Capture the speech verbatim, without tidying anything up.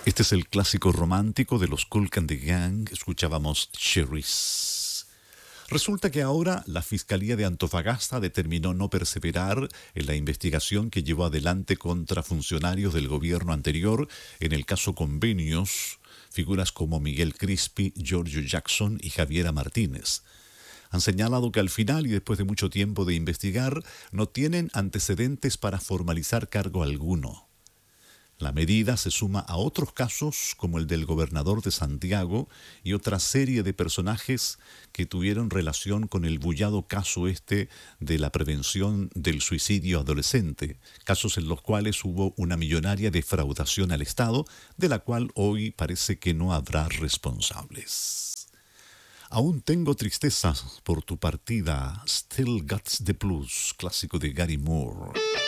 Este es el clásico romántico de los Kool and the Gang. Escuchábamos Cherries. Resulta que ahora la Fiscalía de Antofagasta determinó no perseverar en la investigación que llevó adelante contra funcionarios del gobierno anterior en el caso Convenios, figuras como Miguel Crispi, Giorgio Jackson y Javiera Martínez. Han señalado que al final y después de mucho tiempo de investigar, no tienen antecedentes para formalizar cargo alguno. La medida se suma a otros casos como el del gobernador de Santiago y otra serie de personajes que tuvieron relación con el bullado caso este de la prevención del suicidio adolescente, casos en los cuales hubo una millonaria defraudación al Estado, de la cual hoy parece que no habrá responsables. Aún tengo tristeza por tu partida, Still Got the Blues, clásico de Gary Moore.